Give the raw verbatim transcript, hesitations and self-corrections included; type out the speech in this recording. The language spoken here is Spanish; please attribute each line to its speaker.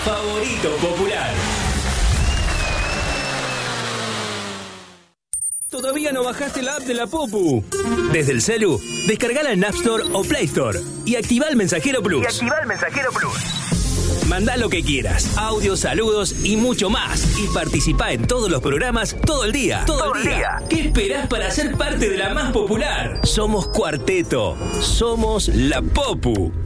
Speaker 1: favorito popular. ¿Todavía no bajaste la app de la Popu? Desde el celu, descargala en App Store o Play Store y activa el Mensajero Plus.
Speaker 2: Y activa el Mensajero Plus.
Speaker 1: Mandá lo que quieras, audios, saludos y mucho más. Y participá en todos los programas todo el día. Todo, todo el día. día. ¿Qué esperás para ser parte de la más popular? Somos Cuarteto. Somos la Popu.